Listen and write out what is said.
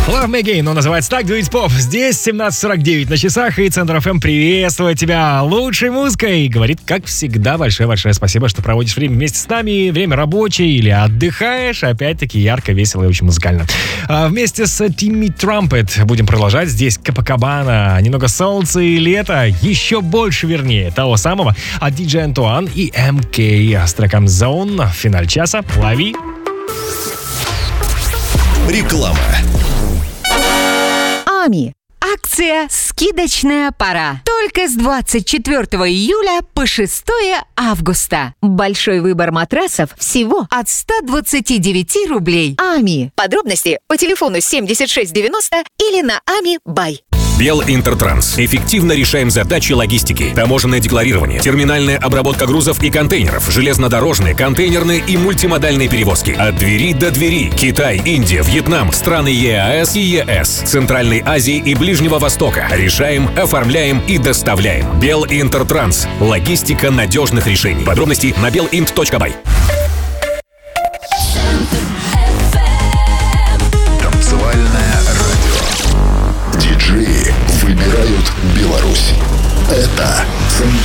Love Me Again, он называется так, Do It Pop. Здесь 17:49 на часах, и Центр ФМ приветствует тебя лучшей музыкой. Говорит, как всегда, большое-большое спасибо, что проводишь время вместе с нами, время рабочее или отдыхаешь. Опять-таки ярко, весело и очень музыкально. Вместе с Тимми Трампет будем продолжать. Здесь Капакабана, немного солнца и лета, еще больше, вернее, того самого от DJ Антуан и МК с треком Zone. В финале часа лови. Реклама. АМИ. Акция «Скидочная пора». Только с 24 июля по 6 августа. Большой выбор матрасов всего от 129 рублей. АМИ. Подробности по телефону 7690 или на АМИ Бай. Белинтертранс. Эффективно решаем задачи логистики. Таможенное декларирование, терминальная обработка грузов и контейнеров, железнодорожные, контейнерные и мультимодальные перевозки. От двери до двери. Китай, Индия, Вьетнам, страны ЕАЭС и ЕС, Центральной Азии и Ближнего Востока. Решаем, оформляем и доставляем. Белинтертранс. Логистика надежных решений. Подробности на belint.by.